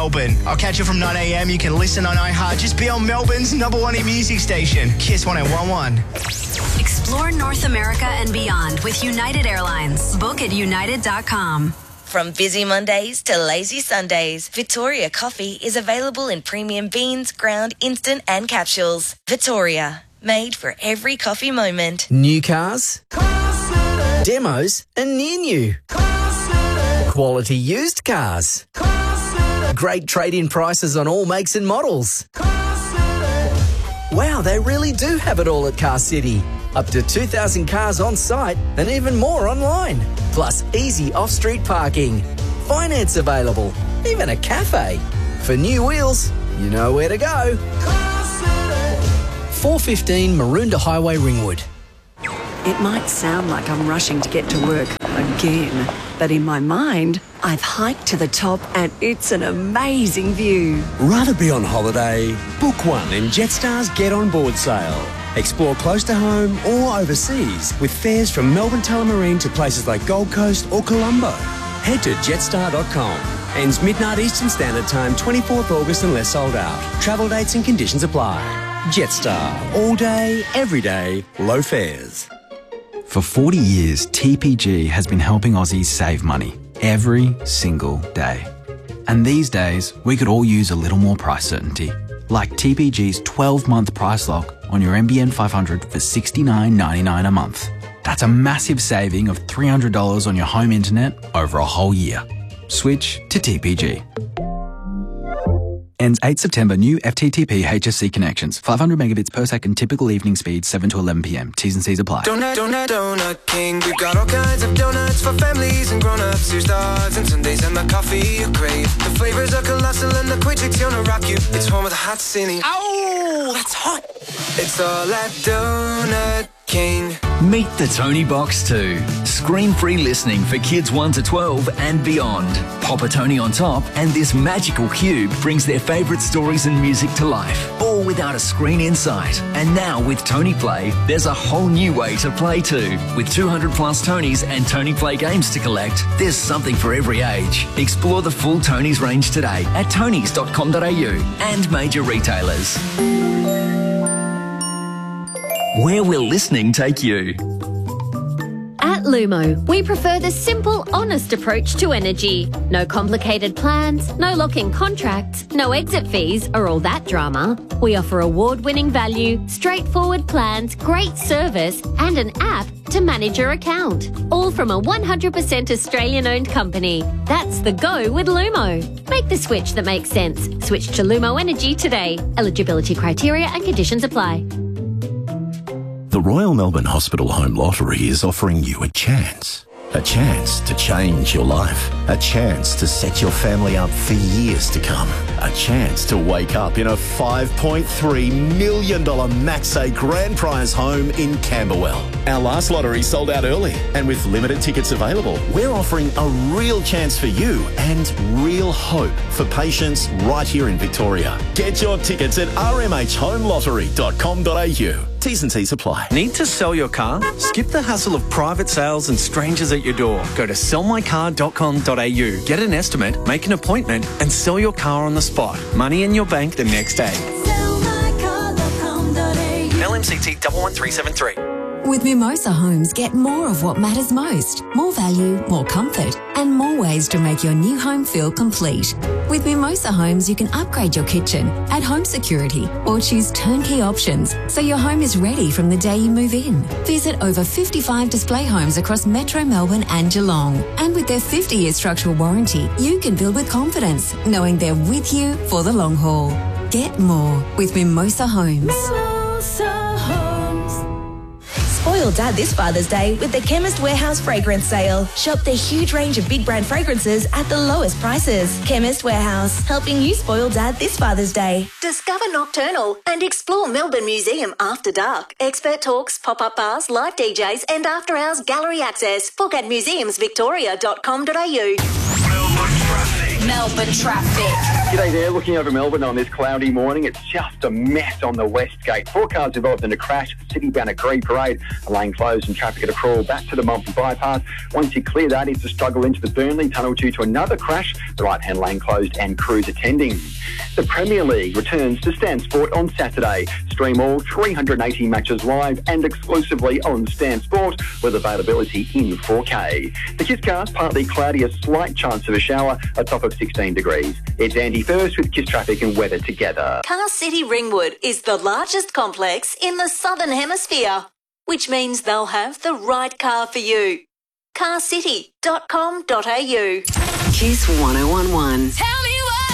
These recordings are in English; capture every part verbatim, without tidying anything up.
Melbourne. I'll catch you from nine a.m. You can listen on iHeart. Just be on Melbourne's number one music station, Kiss one oh one one. Explore North America and beyond with United Airlines. Book at united dot com. From busy Mondays to lazy Sundays, Victoria Coffee is available in premium beans, ground, instant and capsules. Victoria, made for every coffee moment. New cars, demos and near new. Quality used cars. Great trade-in prices on all makes and models. Wow, they really do have it all at Car City. Up to two thousand cars on site and even more online. Plus easy off-street parking. Finance available. Even a cafe. For new wheels, you know where to go. four fifteen Maroondah Highway, Ringwood. It might sound like I'm rushing to get to work again, but in my mind, I've hiked to the top and it's an amazing view. Rather be on holiday? Book one in Jetstar's Get On Board sale. Explore close to home or overseas with fares from Melbourne Tullamarine to places like Gold Coast or Colombo. Head to jetstar dot com. Ends midnight Eastern Standard Time, twenty-fourth August unless sold out. Travel dates and conditions apply. Jetstar. All day, every day, low fares. For forty years, T P G has been helping Aussies save money every single day. And these days, we could all use a little more price certainty. Like T P G's twelve-month price lock on your M B N five hundred for sixty-nine ninety-nine a month. That's a massive saving of three hundred dollars on your home internet over a whole year. Switch to T P G. Ends eighth September. New F T T P H S C connections. five hundred megabits per second. Typical evening speed seven to eleven p m. T's and C's apply. Donut, donut, donut king. We've got all kinds of donuts for families and grown-ups. Here's dogs and Sundays and the coffee you crave. The flavors are colossal and the quick trick's gonna rock you. It's home of the hot cine. Ow, that's hot. It's all at Donut King. Meet the Tony Box two. Screen-free listening for kids one to twelve and beyond. Pop a Tony on top and this magical cube brings their favourite stories and music to life, all without a screen in sight. And now with Tony Play, there's a whole new way to play too. With two hundred plus Tonys and Tony Play games to collect, there's something for every age. Explore the full Tonys range today at tonys dot com dot a u and major retailers. Where will listening take you? At Lumo, we prefer the simple, honest approach to energy. No complicated plans, no lock-in contracts, no exit fees or all that drama. We offer award-winning value, straightforward plans, great service and an app to manage your account. All from a one hundred percent Australian-owned company. That's the go with Lumo. Make the switch that makes sense. Switch to Lumo Energy today. Eligibility criteria and conditions apply. The Royal Melbourne Hospital Home Lottery is offering you a chance. A chance to change your life. A chance to set your family up for years to come. A chance to wake up in a five point three million dollars Max-A grand prize home in Camberwell. Our last lottery sold out early, and with limited tickets available, we're offering a real chance for you and real hope for patients right here in Victoria. Get your tickets at r m h home lottery dot com dot a u. T's and C's apply. Need to sell your car? Skip the hassle of private sales and strangers at your door. Go to sell my car dot com dot a u. Get an estimate, make an appointment and sell your car on the spot. Money in your bank the next day. sell my car dot com dot a u. L M C T one one three seven three. With Mimosa Homes, get more of what matters most. More value, more comfort, and more ways to make your new home feel complete. With Mimosa Homes, you can upgrade your kitchen, add home security, or choose turnkey options so your home is ready from the day you move in. Visit over fifty-five display homes across Metro Melbourne and Geelong. And with their fifty-year structural warranty, you can build with confidence, knowing they're with you for the long haul. Get more with Mimosa Homes. Mimosa Homes. Spoil Dad this Father's Day with the Chemist Warehouse Fragrance Sale. Shop the huge range of big brand fragrances at the lowest prices. Chemist Warehouse, helping you spoil Dad this Father's Day. Discover Nocturnal and explore Melbourne Museum after dark. Expert talks, pop-up bars, live D Js and after-hours gallery access. Book at museums victoria dot com dot a u. Melbourne traffic. Melbourne traffic. G'day there, looking over Melbourne on this cloudy morning. It's just a mess on the West Gate. Four cars involved in a crash, city bound at Green Parade, a lane closed and traffic at a crawl back to the Mumford bypass. Once you clear that, it's a struggle into the Burnley tunnel due to another crash, the right-hand lane closed and crews attending. The Premier League returns to Stan Sport on Saturday. Stream all three hundred eighty matches live and exclusively on Stan Sport with availability in four K. The Kiss Cast, partly cloudy, a slight chance of a shower, a top of sixteen degrees. It's Andy First with Kiss Traffic and weather together. Car City Ringwood is the largest complex in the Southern Hemisphere, which means they'll have the right car for you. car city dot com dot a u. Kiss one oh one one. Tell me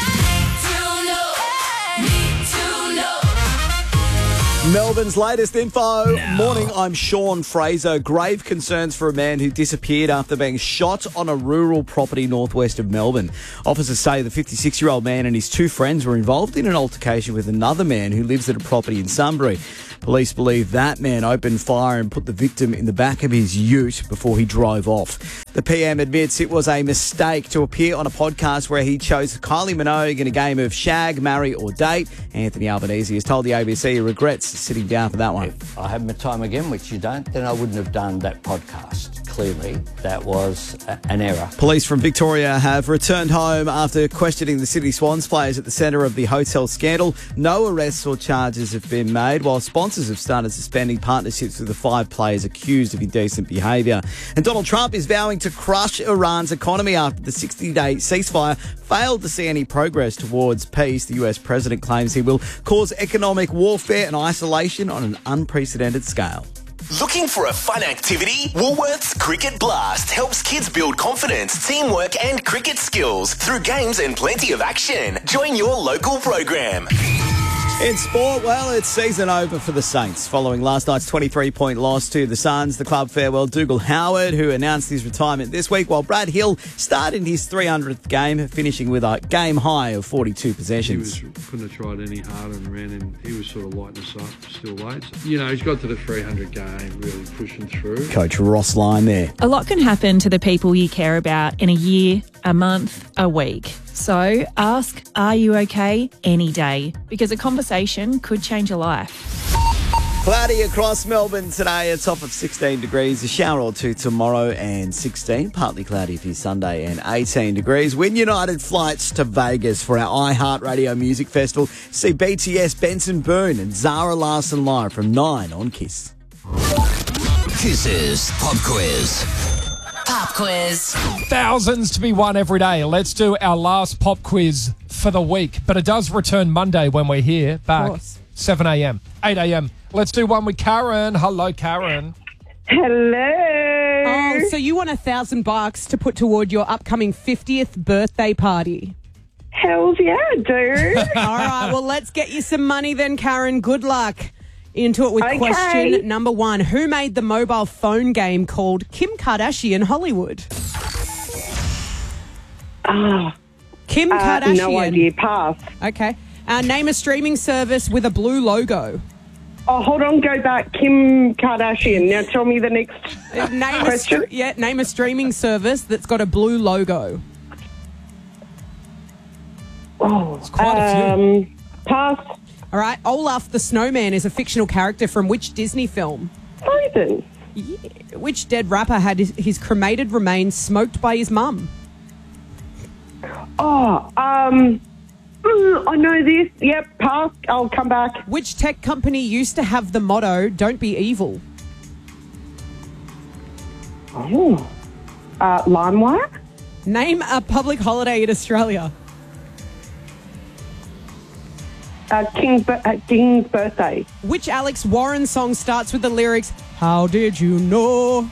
Melbourne's latest info. No. Morning, I'm Sean Fraser. Grave concerns for a man who disappeared after being shot on a rural property northwest of Melbourne. Officers say the fifty-six-year-old man and his two friends were involved in an altercation with another man who lives at a property in Sunbury. Police believe that man opened fire and put the victim in the back of his ute before he drove off. The P M admits it was a mistake to appear on a podcast where he chose Kylie Minogue in a game of shag, marry or date. Anthony Albanese has told the A B C he regrets sitting down for that one. If I had my time again, which you don't, then I wouldn't have done that podcast. Clearly, that was a- an error. Police from Victoria have returned home after questioning the Sydney Swans players at the centre of the hotel scandal. No arrests or charges have been made, while sponsors have started suspending partnerships with the five players accused of indecent behaviour. And Donald Trump is vowing to crush Iran's economy after the sixty-day ceasefire failed to see any progress towards peace. The U S president claims he will cause economic warfare and isolation on an unprecedented scale. Looking for a fun activity? Woolworths Cricket Blast helps kids build confidence, teamwork and cricket skills through games and plenty of action. Join your local program. In sport, well, it's season over for the Saints. Following last night's twenty-three point loss to the Suns, the club farewelled Dougal Howard, who announced his retirement this week, while Brad Hill started his three hundredth game, finishing with a game high of forty-two possessions. He was, couldn't have tried any harder and ran, and he was sort of lighting us up still late. So, you know, he's got to the three hundred game, really pushing through. Coach Ross Lyon there. A lot can happen to the people you care about in a year, a month, a week. So ask, are you okay, any day? Because a conversation could change your life. Cloudy across Melbourne today, a top of sixteen degrees, a shower or two tomorrow and sixteen, partly cloudy for Sunday and eighteen degrees. Win United flights to Vegas for our iHeartRadio Music Festival. See B T S, Benson Boone and Zara Larsson live from nine on Kiss. Kiss's Pop Quiz. Pop quiz. Thousands to be won every day. Let's do our last pop quiz for the week. But it does return Monday when we're here, back seven a.m, eight a.m. Let's do one with Karen. Hello, Karen. Hello. Oh, so you want a thousand bucks to put toward your upcoming fiftieth birthday party? Hells yeah, dude. All right, well, let's get you some money then, Karen. Good luck. Into it with Okay. question number one. Who made the mobile phone game called Kim Kardashian Hollywood? Ah, Kim uh, Kardashian. no idea. Pass. Okay. Uh, name a streaming service with a blue logo. Oh, hold on. Go back. Kim Kardashian. Now tell me the next Uh, name a question. str- yeah, name a streaming service that's got a blue logo. Oh, it's quite a few. Um, pass. All right. Olaf the Snowman is a fictional character from which Disney film? Frozen. Yeah. Which dead rapper had his, his cremated remains smoked by his mum? Oh, um, mm, I know this. Yep, pass. I'll come back. Which tech company used to have the motto, "Don't be evil"? Oh, uh, LimeWire. Name a public holiday in Australia. Uh, King's, uh, King's birthday. Which Alex Warren song starts with the lyrics, "How did you know"?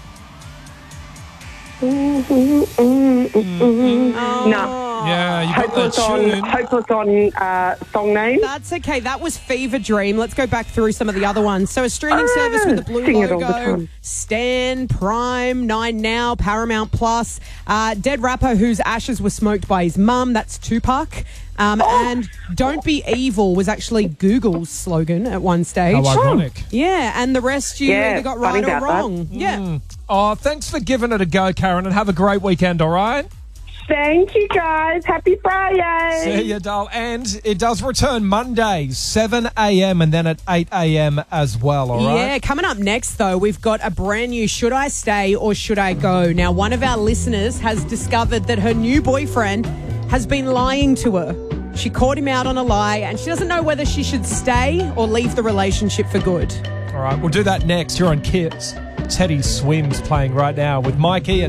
Mm-hmm. No. Yeah, you got hopeless that on, tune. hopeless on uh, song name. That's okay. That was Fever Dream. Let's go back through some of the other ones. So a streaming Ah, service with a blue sing it all the logo. time. Stan, Prime, Nine Now, Paramount Plus. Uh, dead rapper whose ashes were smoked by his mum. That's Tupac. Um, Oh. And Don't Be Evil was actually Google's slogan at one stage. How ironic. Yeah, and the rest you Yeah, either got funny right or about that. wrong. Yeah. Mm. Oh, thanks for giving it a go, Karen, and have a great weekend, all right? Thank you, guys. Happy Friday. See ya, doll. And it does return Monday, seven a.m. and then at eight a.m. as well, all right? Yeah, coming up next, though, we've got a brand new Should I Stay or Should I Go? Now, one of our listeners has discovered that her new boyfriend has been lying to her. She caught him out on a lie and she doesn't know whether she should stay or leave the relationship for good. All right, we'll do that next. You're on Kids. Teddy Swims playing right now with Mikey and